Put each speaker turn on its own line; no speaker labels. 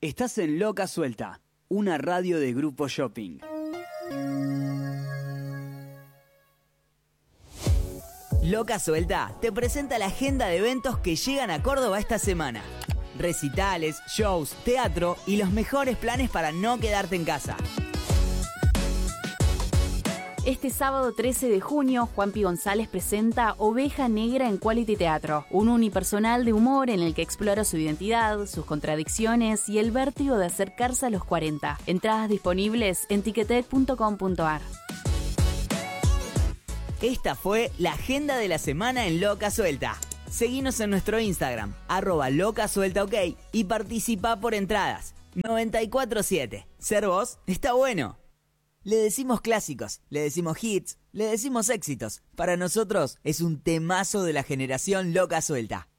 Estás en Loca Suelta, una radio de Grupo Shopping.
Loca Suelta te presenta la agenda de eventos que llegan a Córdoba esta semana. Recitales, shows, teatro y los mejores planes para no quedarte en casa.
Este sábado 13 de junio, Juanpi González presenta Oveja Negra en Quality Teatro, un unipersonal de humor en el que explora su identidad, sus contradicciones y el vértigo de acercarse a los 40. Entradas disponibles en ticketek.com.ar.
Esta fue la agenda de la semana en Loca Suelta. Seguinos en nuestro Instagram, @LocaSueltaOK, y participa por entradas. 947. Ser vos está bueno. Le decimos clásicos, le decimos hits, le decimos éxitos. Para nosotros es un temazo de la generación Loca Suelta.